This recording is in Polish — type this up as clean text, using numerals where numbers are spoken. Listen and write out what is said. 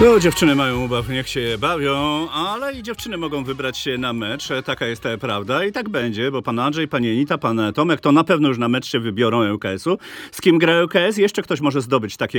No, dziewczyny mają ubaw, niech się je bawią, ale i dziewczyny mogą wybrać się na mecz, taka jest prawda i tak będzie, bo pan Andrzej, pani Anita, pan Tomek to na pewno już na mecz się wybiorą ŁKS-u. Z kim gra ŁKS? Jeszcze ktoś może zdobyć takie